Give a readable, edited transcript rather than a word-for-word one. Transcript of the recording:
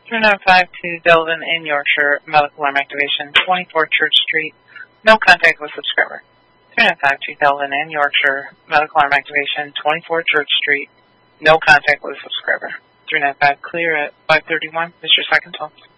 3952 Delvin in Yorkshire, medical alarm activation, 24 Church Street, no contact with subscriber. 3952 Delvin in Yorkshire, medical alarm activation, 24 Church Street, no contact with subscriber. 395 clear at 531, Mr. Second Pulse.